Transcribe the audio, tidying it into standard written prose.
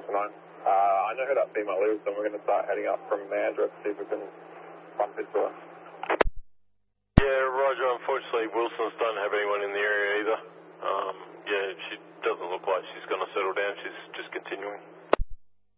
9. I know who that female is, and we're going to start heading up from Mandurah to see if we can bump into her. Yeah, Roger. Unfortunately, Wilsons don't have anyone in the area either.